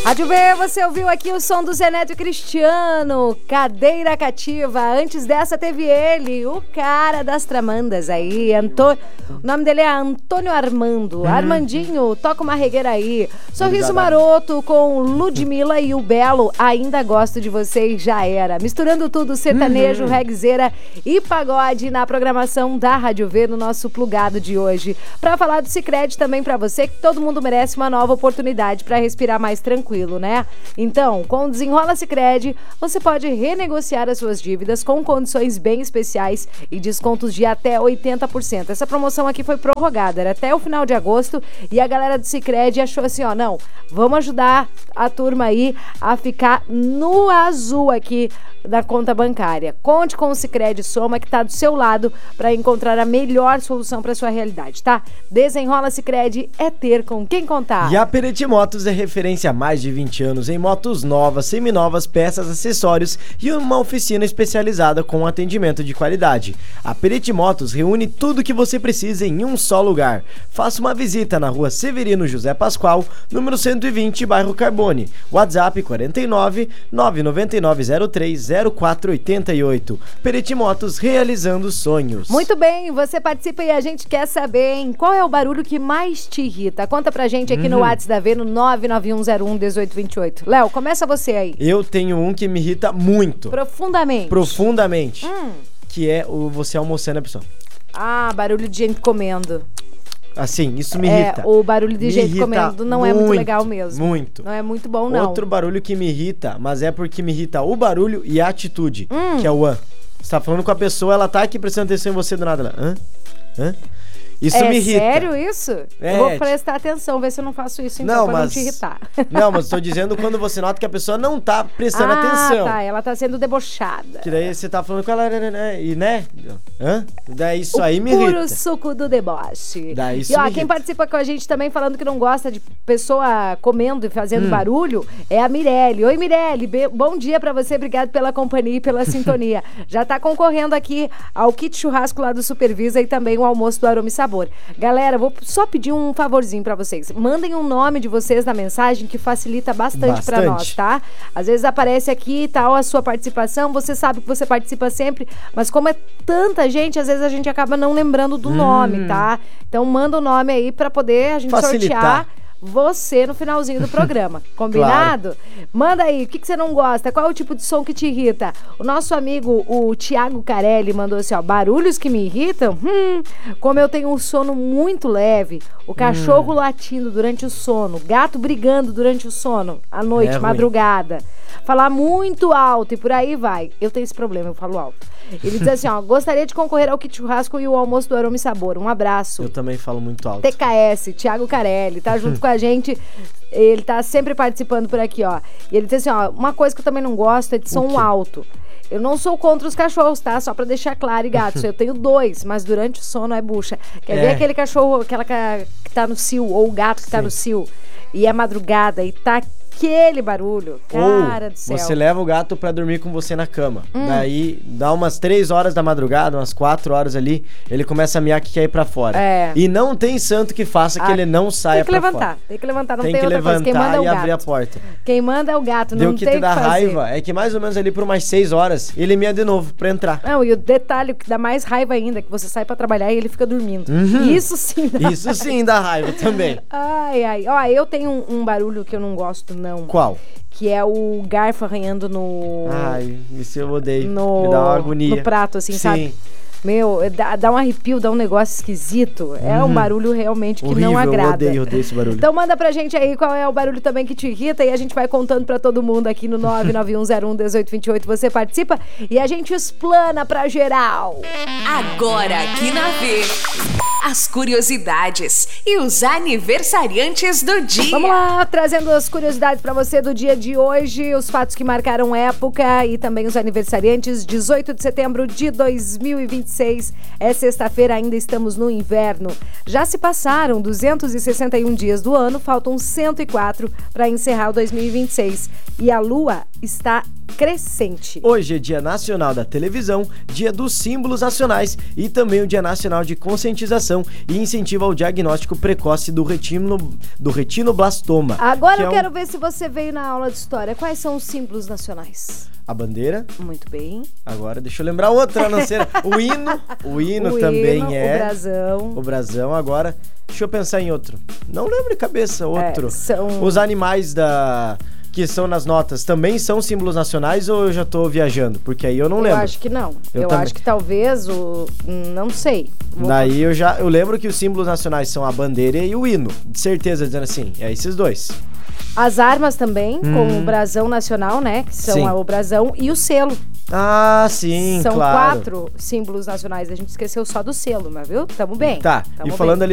Rádio V, você ouviu aqui o som do Zé Neto e Cristiano, Cadeira Cativa. Antes dessa teve ele, o cara das tramandas aí, o nome dele é Antônio Armando. Armandinho, toca uma regueira aí. Sorriso Maroto com Ludmilla e o Belo, Ainda Gosto de Você e Já Era. Misturando tudo, sertanejo, regzeira e pagode na programação da Rádio V no nosso plugado de hoje. Pra falar do Sicredi também pra você, que todo mundo merece uma nova oportunidade pra respirar mais tranquilo, né? Então, com o Desenrola Sicredi, você pode renegociar as suas dívidas com condições bem especiais e descontos de até 80%. Essa promoção aqui foi prorrogada, era até o final de agosto, e a galera do Sicredi achou assim, ó, não, vamos ajudar a turma aí a ficar no azul aqui da conta bancária. Conte com o Sicredi Soma, que está do seu lado para encontrar a melhor solução para sua realidade, tá? Desenrola Sicredi é ter com quem contar. E a Perete Motos é referência há mais de 20 anos em motos novas, seminovas, peças, acessórios e uma oficina especializada com atendimento de qualidade. A Perete Motos reúne tudo que você precisa em um só lugar. Faça uma visita na rua Severino José Pascoal, número 120, bairro Carbone. WhatsApp 49 99903 0488. Perete Motos, realizando sonhos. Muito bem, você participa e a gente quer saber, hein, qual é o barulho que mais te irrita? Conta pra gente aqui no WhatsApp da V, no 991011828. Léo, começa você aí. Eu tenho um que me irrita muito. Profundamente. Que é o você almoçando a pessoa. Ah, barulho de gente comendo. Assim, isso me irrita. O barulho de gente comendo não é muito legal mesmo. Muito. Não é muito bom, não. Outro barulho que me irrita, mas é porque me irrita o barulho e a atitude, que é o Você tá falando com a pessoa, ela tá aqui prestando atenção em você do nada. Ela, hã? Isso me irrita. É sério isso? Eu vou prestar atenção, ver se eu não faço isso então, pra não te irritar. Não, mas tô dizendo quando você nota que a pessoa não tá prestando atenção. Ah, tá, ela tá sendo debochada. Que daí você tá falando com ela, e né? Daí isso aí me irrita. Puro suco do deboche. Daí isso e ó, me quem irrita. participa com a gente também falando que não gosta de pessoa comendo e fazendo barulho é a Mirelle. Oi, Mirelle, bom dia pra você, obrigado pela companhia e pela sintonia. Já tá concorrendo aqui ao kit churrasco lá do Supervisa e também o almoço do Aroma e Sabor. Galera, vou só pedir um favorzinho pra vocês. Mandem o nome de vocês na mensagem, que facilita bastante pra nós, tá? Às vezes aparece aqui e tal a sua participação, você sabe que você participa sempre, mas como é tanta gente, às vezes a gente acaba não lembrando do nome, tá? Então manda o nome aí pra poder a gente sortear você no finalzinho do programa, combinado? Claro. Manda aí, o que você não gosta? Qual é o tipo de som que te irrita? O nosso amigo, o Thiago Carelli, mandou assim, ó, barulhos que me irritam? Como eu tenho um sono muito leve, o cachorro latindo durante o sono, gato brigando durante o sono, à noite, madrugada, falar muito alto e por aí vai. Eu tenho esse problema, eu falo alto. Ele diz assim, ó, gostaria de concorrer ao kit churrasco e o almoço do Aroma e Sabor. Um abraço. Eu também falo muito alto. TKS, Thiago Carelli, tá junto com a gente. Ele tá sempre participando por aqui, ó. E ele diz assim, ó, uma coisa que eu também não gosto é de som alto. Eu não sou contra os cachorros, tá? Só pra deixar claro, e gatos. Eu tenho 2, mas durante o sono é bucha. Quer ver aquele cachorro, aquela que tá no cio, ou o gato que tá no cio, e é madrugada, e tá aquele barulho, cara do céu. Você leva o gato pra dormir com você na cama. Daí, dá umas 3 horas da madrugada, umas 4 horas ali, ele começa a miar que quer ir pra fora. E não tem santo que faça que ele não saia pra fora. Tem que levantar, não tem tem outra coisa. Quem manda é o gato. Abrir a porta. Quem manda é o gato, não tem o que te dá fazer. raiva é que mais ou menos ali por umas 6 horas, ele mia de novo pra entrar. Não, e o detalhe que dá mais raiva ainda, é que você sai pra trabalhar e ele fica dormindo. Isso sim dá Isso sim dá raiva também. Ai. Ó, eu tenho um barulho que eu não gosto, não. Qual? Que é o garfo arranhando no... Ai, isso eu odeio. Me dá uma agonia. No prato, assim, sabe? Meu, dá um arrepio, dá um negócio esquisito. É um barulho realmente que horrível, não agrada. Eu odeio esse barulho. Então manda pra gente aí qual é o barulho também que te irrita e a gente vai contando pra todo mundo aqui no 991011828. Você participa e a gente explana pra geral. Agora aqui na V, as curiosidades e os aniversariantes do dia. Vamos lá, trazendo as curiosidades pra você do dia de hoje, os fatos que marcaram época e também os aniversariantes. 18 de setembro de 2025. 2026. É sexta-feira, ainda estamos no inverno. Já se passaram 261 dias do ano, faltam 104 para encerrar o 2026. E a lua está crescente. Hoje é Dia Nacional da Televisão, Dia dos Símbolos Nacionais e também o Dia Nacional de Conscientização e Incentivo ao Diagnóstico Precoce do retinoblastoma. Agora eu quero ver se você veio na aula de história. Quais são os símbolos nacionais? A bandeira. Muito bem. Agora deixa eu lembrar outra, a não ser o hino. O hino também é. O brasão. O brasão. Agora, deixa eu pensar em outro. Não lembro de cabeça outro. São... Os animais que são nas notas também são símbolos nacionais ou eu já tô viajando? Porque aí eu não lembro. Eu acho que não. Eu também. acho que talvez o... Não sei. Daí eu lembro que os símbolos nacionais são a bandeira e o hino. De certeza, dizendo assim, é esses dois. As armas também, com o brasão nacional, né? Que são o brasão e o selo. Ah, sim, São claro. 4 símbolos nacionais. A gente esqueceu só do selo, mas viu? Tamo bem. Tá, Tamo e falando bem. ali